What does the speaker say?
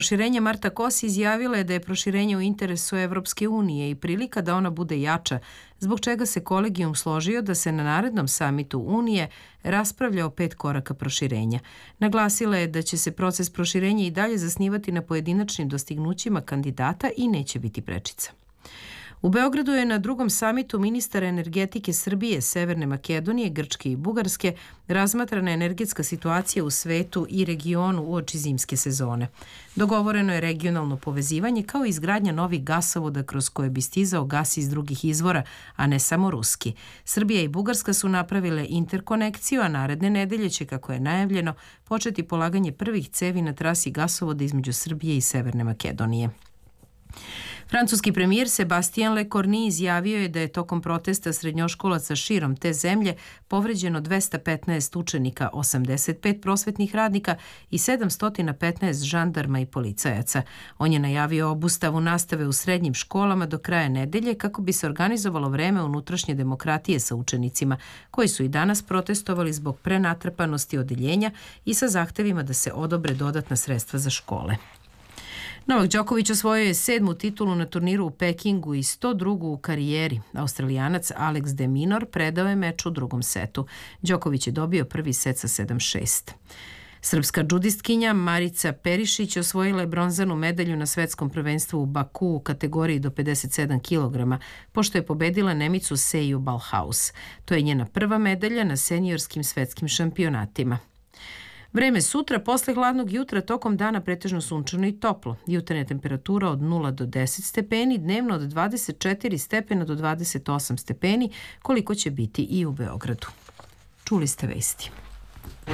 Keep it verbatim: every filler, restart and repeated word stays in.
Proširenje Marta Kos izjavila je da je proširenje u interesu Evropske unije i prilika da ona bude jača, zbog čega se kolegijum složio da se na narednom samitu Unije raspravlja o pet koraka proširenja. Naglasila je da će se proces proširenja i dalje zasnivati na pojedinačnim dostignućima kandidata i neće biti prečica. U Beogradu je na drugom samitu ministara energetike Srbije, Severne Makedonije, Grčke i Bugarske razmatrana energetska situacija u svetu i regionu uoči zimske sezone. Dogovoreno je regionalno povezivanje kao i izgradnja novih gasovoda kroz koje bi stizao gas iz drugih izvora, a ne samo ruski. Srbija i Bugarska su napravile interkonekciju, a naredne nedelje će, kako je najavljeno, početi polaganje prvih cevi na trasi gasovoda između Srbije i Severne Makedonije. Francuski premijer Sebastien Lecornu izjavio je da je tokom protesta srednjoškolaca širom te zemlje povređeno dvesta petnaest učenika, osamdeset pet prosvetnih radnika i sedamsto petnaest žandarma i policajaca. On je najavio obustavu nastave u srednjim školama do kraja nedelje kako bi se organizovalo vreme unutrašnje demokratije sa učenicima, koji su i danas protestovali zbog prenatrpanosti odeljenja i sa zahtevima da se odobre dodatna sredstva za škole. Novak Đoković osvojio je sedmu titulu na turniru u Pekingu i sto drugu u karijeri. Australijanac Alex de Minaur predao je meč u drugom setu. Đoković je dobio prvi set sa sedam šest. Srpska džudistkinja Marica Perišić osvojila je bronzanu medalju na svetskom prvenstvu u Baku u kategoriji do pedeset sedam kilograma, pošto je pobedila Nemicu Seju Balhaus. To je njena prva medalja na seniorskim svetskim šampionatima. Vreme sutra, posle hladnog jutra, tokom dana pretežno sunčano i toplo. Jutarnja temperatura od nula do deset stepeni, dnevno od dvadeset četiri stepena do dvadeset osam stepeni, koliko će biti i u Beogradu. Čuli ste vesti.